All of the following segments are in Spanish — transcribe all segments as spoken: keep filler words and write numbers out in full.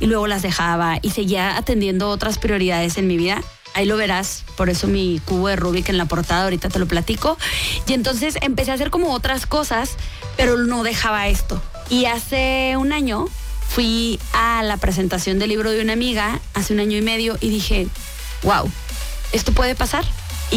y luego las dejaba y seguía atendiendo otras prioridades en mi vida. Ahí lo verás, por eso mi cubo de Rubik en la portada, ahorita te lo platico. Y entonces empecé a hacer como otras cosas, pero no dejaba esto. Y hace un año fui a la presentación del libro de una amiga, hace un año y medio, y dije, wow, esto puede pasar.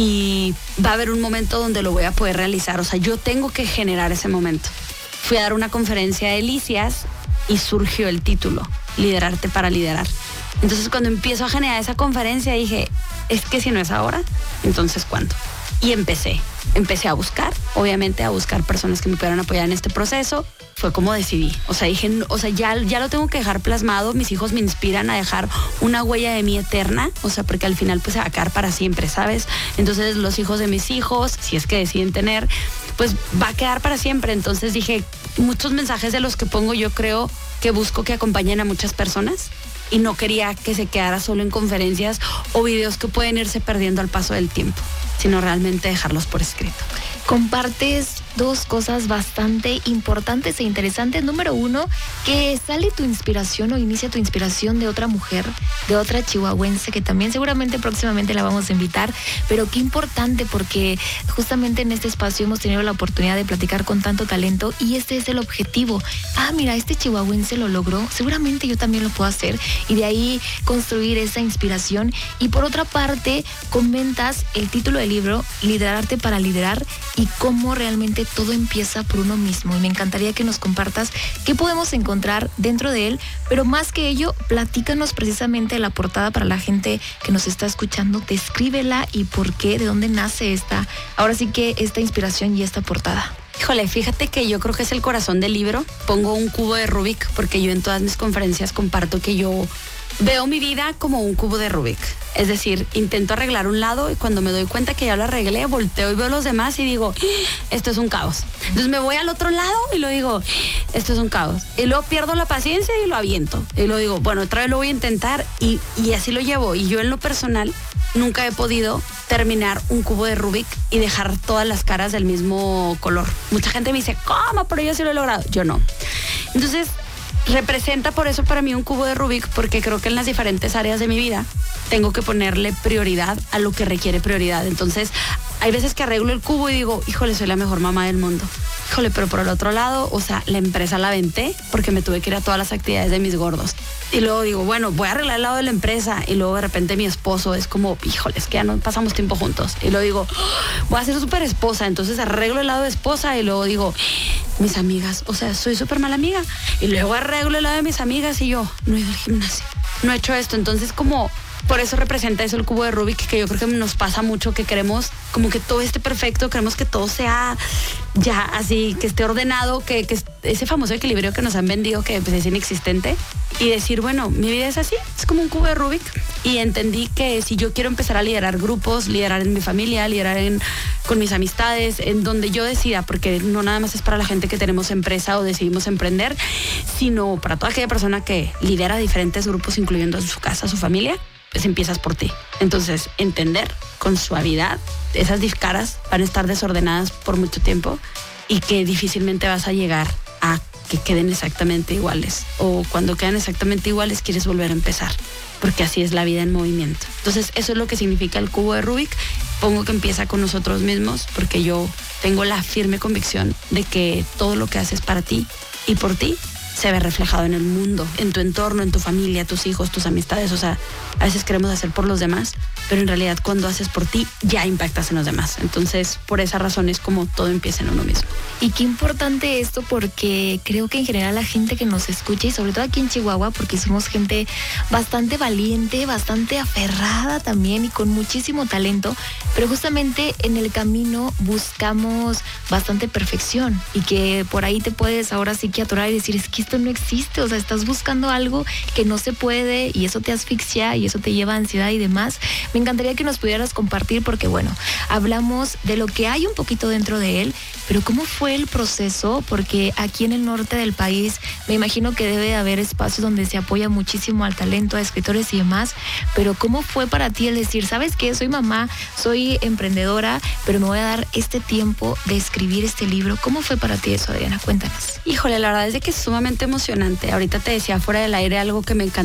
Y va a haber un momento donde lo voy a poder realizar. O sea, yo tengo que generar ese momento. Fui a dar una conferencia de Delicias y surgió el título, Liderarte para liderar. Entonces, cuando empiezo a generar esa conferencia, dije, es que si no es ahora, entonces ¿cuándo? Y empecé, empecé a buscar, obviamente a buscar personas que me pudieran apoyar en este proceso. Fue como decidí, o sea, dije, o sea, ya, ya lo tengo que dejar plasmado, mis hijos me inspiran a dejar una huella de mí eterna, o sea, porque al final pues se va a quedar para siempre, ¿sabes? Entonces los hijos de mis hijos, si es que deciden tener, pues va a quedar para siempre. Entonces dije, muchos mensajes de los que pongo yo creo que busco que acompañen a muchas personas. Y no quería que se quedara solo en conferencias o videos que pueden irse perdiendo al paso del tiempo, sino realmente dejarlos por escrito. Compartes dos cosas bastante importantes e interesantes. Número uno, que sale tu inspiración o inicia tu inspiración de otra mujer, de otra chihuahuense, que también seguramente próximamente la vamos a invitar. Pero qué importante, porque justamente en este espacio hemos tenido la oportunidad de platicar con tanto talento y este es el objetivo. Ah, mira, este chihuahuense lo logró, seguramente yo también lo puedo hacer, y de ahí construir esa inspiración. Y por otra parte, comentas el título del libro, Liderarte para liderar, y cómo realmente todo empieza por uno mismo. Y me encantaría que nos compartas qué podemos encontrar dentro de él, pero más que ello, platícanos precisamente la portada para la gente que nos está escuchando, descríbela y por qué, de dónde nace esta, ahora sí que esta inspiración y esta portada. Híjole, fíjate que yo creo que es el corazón del libro. Pongo un cubo de Rubik porque yo en todas mis conferencias comparto que yo veo mi vida como un cubo de Rubik. Es decir, intento arreglar un lado y cuando me doy cuenta que ya lo arreglé, volteo y veo los demás y digo, esto es un caos. Entonces me voy al otro lado y lo digo, esto es un caos. Y luego pierdo la paciencia y lo aviento. Y lo digo, bueno, otra vez lo voy a intentar y, y así lo llevo. Y yo en lo personal nunca he podido terminar un cubo de Rubik y dejar todas las caras del mismo color. Mucha gente me dice, ¿cómo? Pero yo sí lo he logrado. Yo no. Entonces, representa por eso para mí un cubo de Rubik, porque creo que en las diferentes áreas de mi vida tengo que ponerle prioridad a lo que requiere prioridad. Entonces, hay veces que arreglo el cubo y digo, híjole, soy la mejor mamá del mundo. Híjole, pero por el otro lado, o sea, la empresa la aventé porque me tuve que ir a todas las actividades de mis gordos. Y luego digo, bueno, voy a arreglar el lado de la empresa. Y luego de repente mi esposo es como, híjole, es que ya no pasamos tiempo juntos. Y luego digo, oh, voy a ser súper esposa. Entonces arreglo el lado de esposa y luego digo, mis amigas, o sea, soy súper mala amiga. Y luego arreglo el lado de mis amigas y yo, no he ido al gimnasio, no he hecho esto. Entonces como... Por eso representa eso el cubo de Rubik, que yo creo que nos pasa mucho, que queremos como que todo esté perfecto, queremos que todo sea ya así, que esté ordenado, que, que ese famoso equilibrio que nos han vendido que pues, es inexistente. Y decir, bueno, mi vida es así, es como un cubo de Rubik. Y entendí que si yo quiero empezar a liderar grupos, liderar en mi familia, liderar en, con mis amistades, en donde yo decida, porque no nada más es para la gente que tenemos empresa o decidimos emprender, sino para toda aquella persona que lidera diferentes grupos, incluyendo su casa, su familia, pues empiezas por ti. Entonces, entender con suavidad, esas caras van a estar desordenadas por mucho tiempo y que difícilmente vas a llegar a que queden exactamente iguales. O cuando quedan exactamente iguales, quieres volver a empezar, porque así es la vida en movimiento. Entonces, eso es lo que significa el cubo de Rubik. Pongo que empieza con nosotros mismos, porque yo tengo la firme convicción de que todo lo que haces para ti y por ti se ve reflejado en el mundo, en tu entorno, en tu familia, tus hijos, tus amistades. O sea, a veces queremos hacer por los demás, pero en realidad cuando haces por ti, ya impactas en los demás. Entonces, por esa razón es como todo empieza en uno mismo. Y qué importante esto, porque creo que en general la gente que nos escucha, y sobre todo aquí en Chihuahua, porque somos gente bastante valiente, bastante aferrada también y con muchísimo talento, pero justamente en el camino buscamos bastante perfección y que por ahí te puedes ahora sí que atorar y decir, es que esto no existe, o sea, estás buscando algo que no se puede y eso te asfixia y eso te lleva a ansiedad y demás. Me encantaría que nos pudieras compartir, porque bueno, hablamos de lo que hay un poquito dentro de él, pero ¿cómo fue el proceso? Porque aquí en el norte del país me imagino que debe de haber espacios donde se apoya muchísimo al talento, a escritores y demás, pero ¿cómo fue para ti el decir, sabes qué, soy mamá, soy emprendedora, pero me voy a dar este tiempo de escribir este libro? ¿Cómo fue para ti eso, Adriana? Cuéntanos. Híjole, la verdad es de que es sumamente emocionante. Ahorita te decía fuera del aire algo que me encanta